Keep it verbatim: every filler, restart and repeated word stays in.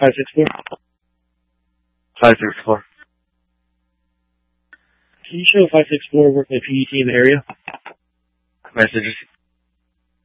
five six four. five six four. Can you show five six four working at P E T in the area? Messages.